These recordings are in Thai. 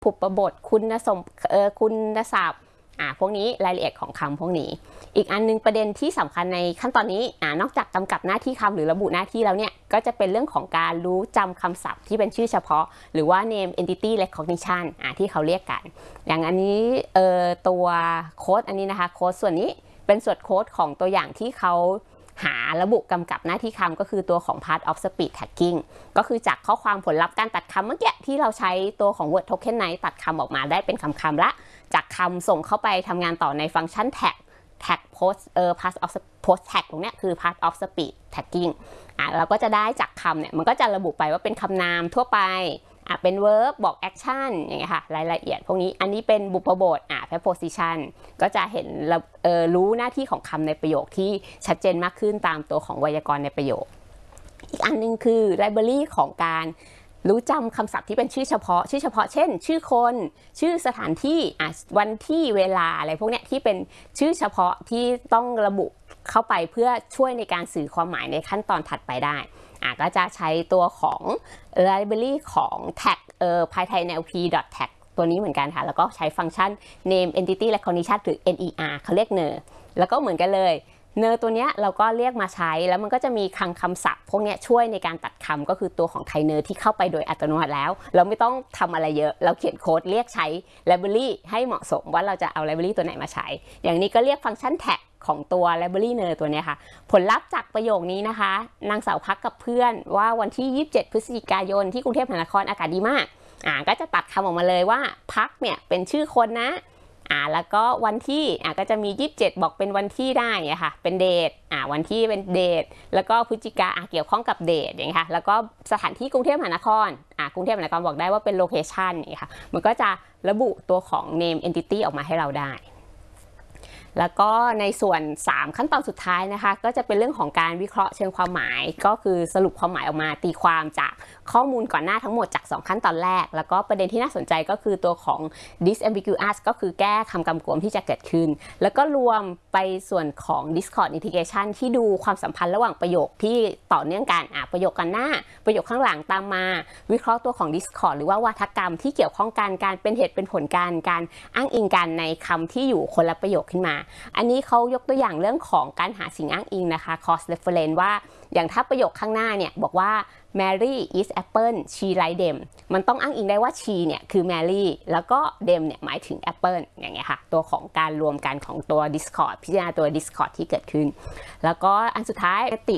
ผุปบทคุณศัพท์พวกนี้รายละเอียดของคำพวกนี้อีกอันนึงประเด็นที่สำคัญในขั้นตอนนี้นอกจากกำกับหน้าที่คำหรือระบุหน้าที่แล้วเนี่ยก็จะเป็นเรื่องของการรู้จำคำศัพท์ที่เป็นชื่อเฉพาะหรือว่า name entity recognition ที่เขาเรียกกันอย่างอันนี้ตัวโค้ดอันนี้นะคะโค้ดส่วนนี้เป็นส่วนโค้ดของตัวอย่างที่เขาหาระบุกำกับหน้าที่คำก็คือตัวของ part of speech tagging ก็คือจากข้อความผลลัพธ์การตัดคำเมื่อกี้ที่เราใช้ตัวของ word tokenize ตัดคำออกมาได้เป็นคำละจากคำส่งเข้าไปทำงานต่อในฟังก์ชัน tag post part of post tag ตรงนี้คือ part of speech tagging เราก็จะได้จากคำเนี่ยมันก็จะระบุไปว่าเป็นคำนามทั่วไปเป็น verb บอก action อย่างเงี้ยค่ะรายละเอียดพวกนี้อันนี้เป็นบุพบทpreposition ก็จะเห็นรู้หน้าที่ของคำในประโยคที่ชัดเจนมากขึ้นตามตัวของไวยากรณ์ในประโยคอีกอันนึงคือ library ของการรู้จำคำศัพท์ที่เป็นชื่อเฉพาะเช่นชื่อคนชื่อสถานที่วันที่เวลาอะไรพวกเนี้ยที่เป็นชื่อเฉพาะที่ต้องระบุเข้าไปเพื่อช่วยในการสื่อความหมายในขั้นตอนถัดไปได้ก็จะใช้ตัวของ library ของ tag python nlp tag ตัวนี้เหมือนกันค่ะแล้วก็ใช้ฟังก์ชัน name entity recognition หรือ ner เขาเรียก ner แล้วก็เหมือนกันเลยเนอตัวเนี้ยเราก็เรียกมาใช้แล้วมันก็จะมีคำศัพท์พวกนี้ช่วยในการตัดคำก็คือตัวของไทเนอร์ที่เข้าไปโดยอัตโนมัติแล้วเราไม่ต้องทำอะไรเยอะเราเขียนโค้ดเรียกใช้ library ให้เหมาะสมว่าเราจะเอา library ตัวไหนมาใช้อย่างนี้ก็เรียกฟังก์ชัน tag ของตัว library เนอตัวนี้ค่ะผลลัพธ์จากประโยคนี้นะคะนางสาวพักกับเพื่อนว่าวันที่27พฤศจิกายนที่กรุงเทพมหานครอากาศดีมากก็จะตัดคำออกมาเลยว่าพักเนี่ยเป็นชื่อคนนะแล้วก็วันที่ก็จะมี27บอกเป็นวันที่ได้ค่ะเป็นเดทวันที่เป็นเดทแล้วก็พฤศจิกาเกี่ยวข้องกับเดทอย่างนี้ค่ะแล้วก็สถานที่กรุงเทพมหานครกรุงเทพมหานครบอกได้ว่าเป็นโลเคชันนี่ค่ะมันก็จะระบุตัวของ name entity ออกมาให้เราได้แล้วก็ในส่วน3ขั้นตอนสุดท้ายนะคะก็จะเป็นเรื่องของการวิเคราะห์เชิงความหมายก็คือสรุปความหมายออกมาตีความจากข้อมูลก่อนหน้าทั้งหมดจาก2ขั้นตอนแรกแล้วก็ประเด็นที่น่าสนใจก็คือตัวของ disambiguous ก็คือแก้คำกำกวมที่จะเกิดขึ้นแล้วก็รวมไปส่วนของ discord integration ที่ดูความสัมพันธ์ระหว่างประโยคที่ต่อเนื่องกันประโยคกันหน้าประโยคข้างหลังตามมาวิเคราะห์ตัวของ discord หรือว่าวาทกรรมที่เกี่ยวข้องกันการเป็นเหตุเป็นผลการอ้างอิงกันในคำที่อยู่คนละประโยคขึ้นมาอันนี้เขายกตัวอย่างเรื่องของการหาสิ่งอ้างอิงนะคะ cross reference ว่าอย่างถ้าประโยคข้างหน้าเนี่ยบอกว่า Mary is apple she like them มันต้องอ้างอิงได้ว่า she เนี่ยคือ Mary แล้วก็ them เนี่ยหมายถึง apple อย่างเงี้ยค่ะตัวของการรวมกันของตัว discord พิจารณาตัว discord ที่เกิดขึ้นแล้วก็อันสุดท้าย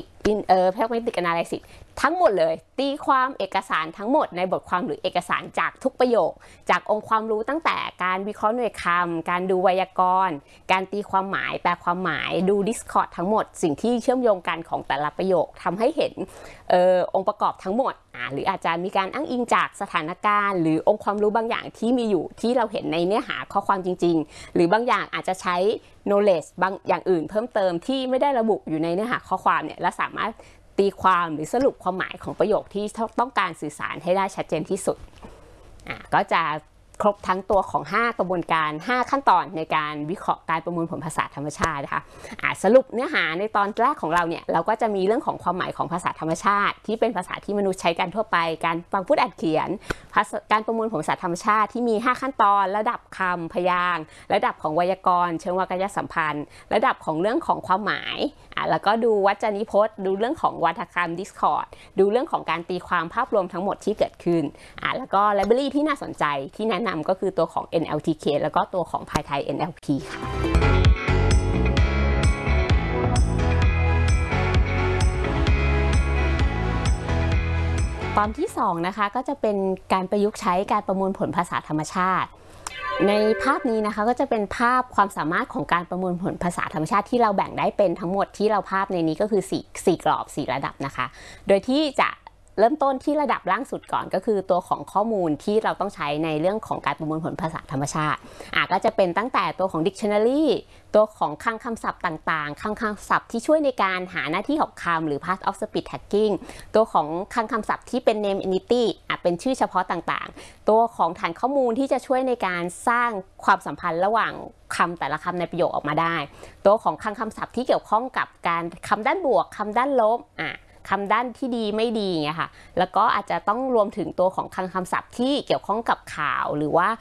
pragmatic analysis ทั้งหมดเลยตีความเอกสารทั้งหมดในบทความหรือเอกสารจากทุกประโยคจากองค์ความรู้ตั้งแต่การวิเคราะห์หน่วยคำการดูไวยากรณ์การตีความหมายแปลความหมายดู discord ทั้งหมดสิ่งที่เชื่อมโยงกันของแต่ละประโยคทำให้เห็นองค์ประกอบทั้งหมดหรืออาจจะมีการอ้างอิงจากสถานการณ์หรือองค์ความรู้บางอย่างที่มีอยู่ที่เราเห็นในเนื้อหาข้อความจริงๆหรือบางอย่างอาจจะใช้ knowledge บางอย่างอื่นเพิ่มเติมที่ไม่ได้ระบุอยู่ในเนื้อหาข้อความเนี่ยและสามารถตีความหรือสรุปความหมายของประโยคที่ต้องการสื่อสารให้ได้ชัดเจนที่สุดก็จะครบทั้งตัวของ5กระบวนการ5ขั้นตอนในการวิเคราะห์การประมวลผลภาษาธรรมชาตินะคะสรุปเนื้อหาในตอนแรกของเราเนี่ยเราก็จะมีเรื่องของความหมายของภาษาธรรมชาติที่เป็นภาษาที่มนุษย์ใช้กันทั่วไปการฟังพูดอ่านเขียนการประมวลผลภาษาธรรมชาติที่มี5ขั้นตอนระดับคำพยางค์ระดับของไวยากรณ์เชิงวรรณยสัมพันธ์ระดับของเรื่องของความหมายแล้วก็ดูวจนิพจน์ดูเรื่องของวาทกรรม discord ดูเรื่องของการตีความภาพรวมทั้งหมดที่เกิดขึ้นแล้วก็ library ที่น่าสนใจที่แนะนำก็คือตัวของ NLTK แล้วก็ตัวของ Python NLP ค่ะตอนที่2นะคะก็จะเป็นการประยุกต์ใช้การประมวลผลภาษาธรรมชาติในภาพนี้นะคะก็จะเป็นภาพความสามารถของการประมวลผลภาษาธรรมชาติที่เราแบ่งได้เป็นทั้งหมดที่เราภาพในนี้ก็คือ4กรอบ4ระดับนะคะโดยที่จะเริ่มต้นที่ระดับล่างสุดก่อนก็คือตัวของข้อมูลที่เราต้องใช้ในเรื่องของการประมวลผลภาษาธรรมชาติก็จะเป็นตั้งแต่ตัวของ dictionary ตัวของคลังคำศัพท์ต่างๆคลังคำศัพท์ที่ช่วยในการหาหน้าที่ของคำหรือ part of speech tagging ตัวของคลังคำศัพท์ที่เป็น name entity เป็นชื่อเฉพาะต่างๆตัวของฐานข้อมูลที่จะช่วยในการสร้างความสัมพันธ์ระหว่างคำแต่ละคำในประโยคออกมาได้ตัวของคลังคำศัพท์ที่เกี่ยวข้องกับการคำด้านบวกคำด้านลบคำด้านที่ดีไม่ดีเงี้ยค่ะแล้วก็อาจจะต้องรวมถึงตัวของคลังคำศัพท์ที่เกี่ยวข้องกับข่าวหรือว่า